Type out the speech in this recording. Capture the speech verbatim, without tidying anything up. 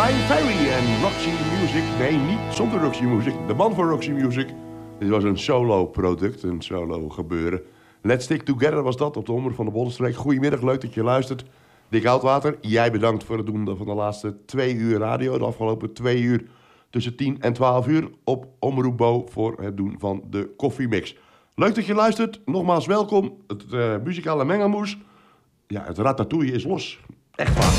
Brian Ferry en Roxy Music. Nee, niet zonder Roxy Music. De man van Roxy Music. Dit was een solo-product, een solo-gebeuren. Let's Stick Together was dat op de Omroep van de Bollenstreek. Goedemiddag, leuk dat je luistert. Dick Houtwater, jij bedankt voor het doen van de laatste twee uur radio. De afgelopen twee uur tussen tien en twaalf uur op Omroep Bo voor het doen van de koffiemix. Leuk dat je luistert. Nogmaals welkom. Het uh, muzikale mengelmoes. Ja, het ratatouille is los. Echt waar.